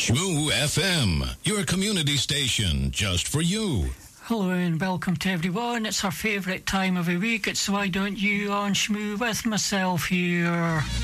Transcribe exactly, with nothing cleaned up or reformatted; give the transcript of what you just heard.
Shmoo F M, your community station just for you. Hello and welcome to everyone. It's our favourite time of the week. It's Why Don't You on Shmoo with myself here.